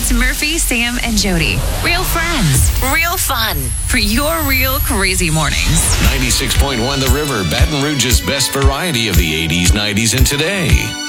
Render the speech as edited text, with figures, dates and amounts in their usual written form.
It's Murphy, Sam, and Jody. Real friends, real fun for your real crazy mornings. 96.1 The River, Baton Rouge's best variety of the 80s, 90s, and today.